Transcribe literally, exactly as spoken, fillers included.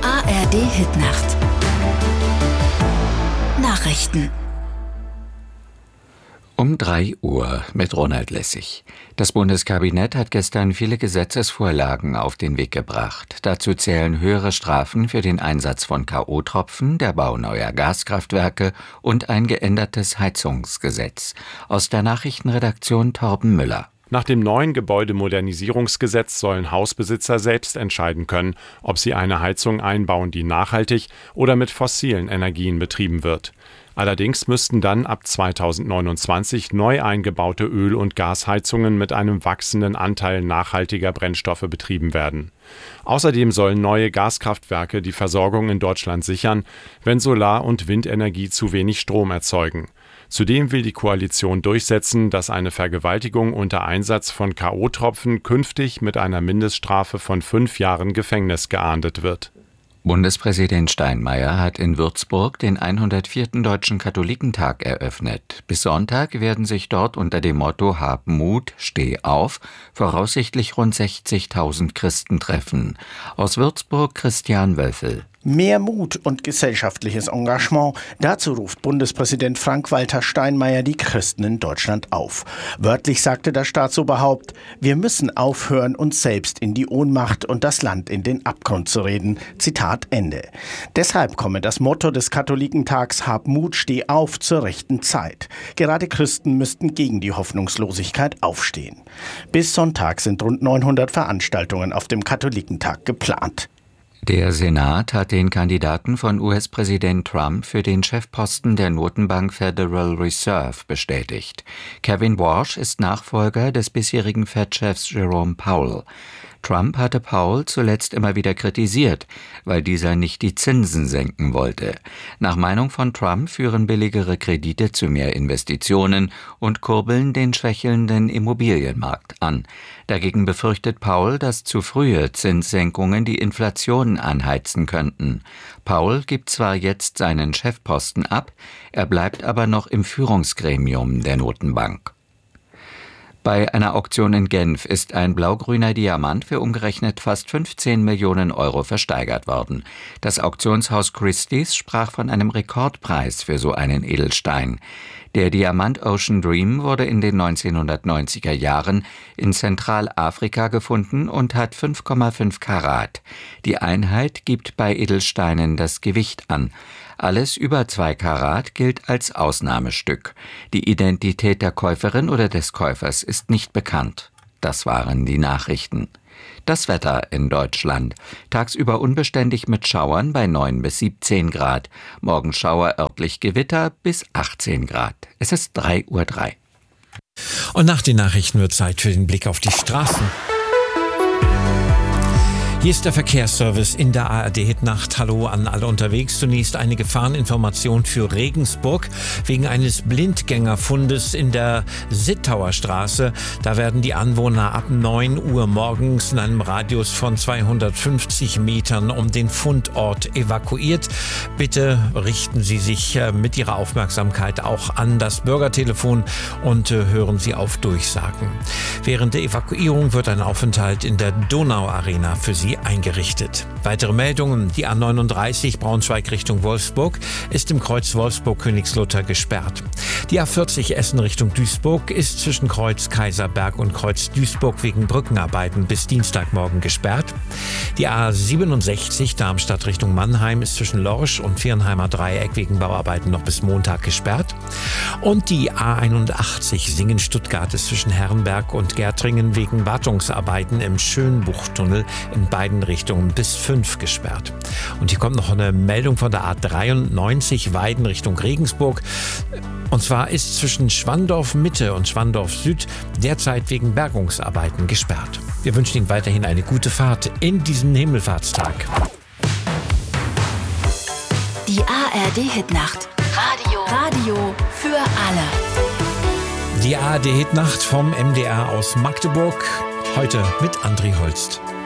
A R D-Hitnacht. Nachrichten. Um drei Uhr mit Ronald Lessig. Das Bundeskabinett hat gestern viele Gesetzesvorlagen auf den Weg gebracht. Dazu zählen höhere Strafen für den Einsatz von K O-Tropfen, der Bau neuer Gaskraftwerke und ein geändertes Heizungsgesetz. Aus der Nachrichtenredaktion Torben Müller. Nach dem neuen Gebäudemodernisierungsgesetz sollen Hausbesitzer selbst entscheiden können, ob sie eine Heizung einbauen, die nachhaltig oder mit fossilen Energien betrieben wird. Allerdings müssten dann ab zweitausendneunundzwanzig neu eingebaute Öl- und Gasheizungen mit einem wachsenden Anteil nachhaltiger Brennstoffe betrieben werden. Außerdem sollen neue Gaskraftwerke die Versorgung in Deutschland sichern, wenn Solar- und Windenergie zu wenig Strom erzeugen. Zudem will die Koalition durchsetzen, dass eine Vergewaltigung unter Einsatz von K O-Tropfen künftig mit einer Mindeststrafe von fünf Jahren Gefängnis geahndet wird. Bundespräsident Steinmeier hat in Würzburg den hundertvierten Deutschen Katholikentag eröffnet. Bis Sonntag werden sich dort unter dem Motto Hab Mut, steh auf voraussichtlich rund sechzigtausend Christen treffen. Aus Würzburg Christian Wölfel. Mehr Mut und gesellschaftliches Engagement, dazu ruft Bundespräsident Frank-Walter Steinmeier die Christen in Deutschland auf. Wörtlich sagte das Staatsoberhaupt: Wir müssen aufhören, uns selbst in die Ohnmacht und das Land in den Abgrund zu reden. Zitat Ende. Deshalb komme das Motto des Katholikentags Hab Mut, steh auf zur rechten Zeit. Gerade Christen müssten gegen die Hoffnungslosigkeit aufstehen. Bis Sonntag sind rund neunhundert Veranstaltungen auf dem Katholikentag geplant. Der Senat hat den Kandidaten von U S-Präsident Trump für den Chefposten der Notenbank Federal Reserve bestätigt. Kevin Warsh ist Nachfolger des bisherigen Fed-Chefs Jerome Powell. Trump hatte Powell zuletzt immer wieder kritisiert, weil dieser nicht die Zinsen senken wollte. Nach Meinung von Trump führen billigere Kredite zu mehr Investitionen und kurbeln den schwächelnden Immobilienmarkt an. Dagegen befürchtet Powell, dass zu frühe Zinssenkungen die Inflation anheizen könnten. Powell gibt zwar jetzt seinen Chefposten ab, er bleibt aber noch im Führungsgremium der Notenbank. Bei einer Auktion in Genf ist ein blau-grüner Diamant für umgerechnet fast fünfzehn Millionen Euro versteigert worden. Das Auktionshaus Christie's sprach von einem Rekordpreis für so einen Edelstein. Der Diamant Ocean Dream wurde in den neunzehnhundertneunziger Jahren in Zentralafrika gefunden und hat fünf Komma fünf Karat. Die Einheit gibt bei Edelsteinen das Gewicht an. Alles über zwei Karat gilt als Ausnahmestück. Die Identität der Käuferin oder des Käufers ist nicht bekannt. Das waren die Nachrichten. Das Wetter in Deutschland. Tagsüber unbeständig mit Schauern bei neun bis siebzehn Grad. Morgen Schauer, örtlich Gewitter bis achtzehn Grad. Es ist drei Uhr drei. Und nach den Nachrichten wird Zeit für den Blick auf die Straßen. Hier ist der Verkehrsservice in der A R D-Hitnacht. Hallo an alle unterwegs. Zunächst eine Gefahreninformation für Regensburg. Wegen eines Blindgängerfundes in der Sittauer Straße. Da werden die Anwohner ab neun Uhr morgens in einem Radius von zweihundertfünfzig Metern um den Fundort evakuiert. Bitte richten Sie sich mit Ihrer Aufmerksamkeit auch an das Bürgertelefon und hören Sie auf Durchsagen. Während der Evakuierung wird ein Aufenthalt in der Donauarena für Sie eingerichtet. Weitere Meldungen: Die A neununddreißig Braunschweig Richtung Wolfsburg ist im Kreuz Wolfsburg-Königslutter gesperrt. Die A vierzig Essen Richtung Duisburg ist zwischen Kreuz Kaiserberg und Kreuz Duisburg wegen Brückenarbeiten bis Dienstagmorgen gesperrt. Die A siebenundsechzig Darmstadt Richtung Mannheim ist zwischen Lorsch und Viernheimer Dreieck wegen Bauarbeiten noch bis Montag gesperrt. Und die A einundachtzig Singen-Stuttgart ist zwischen Herrenberg und Gärtringen wegen Wartungsarbeiten im Schönbuchtunnel in beiden Richtungen bis fünf gesperrt. Und hier kommt noch eine Meldung von der A dreiundneunzig Weiden Richtung Regensburg. Und zwar ist zwischen Schwandorf Mitte und Schwandorf Süd derzeit wegen Bergungsarbeiten gesperrt. Wir wünschen Ihnen weiterhin eine gute Fahrt in diesen Himmelfahrtstag. Die A R D-Hitnacht. Radio. Radio für alle. Die A R D-Hitnacht vom M D R aus Magdeburg. Heute mit André Holst.